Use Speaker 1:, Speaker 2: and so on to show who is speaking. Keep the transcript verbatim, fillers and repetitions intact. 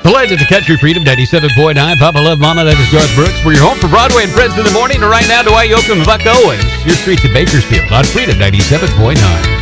Speaker 1: The legend of Country Freedom, ninety-seven point nine. Papa Love Mama, that is Garth Brooks. We're your home for Broadway and Friends in the Morning. And right now, Dwight Yoakam and Buck Owens. Your streets in Bakersfield on Freedom ninety-seven point nine.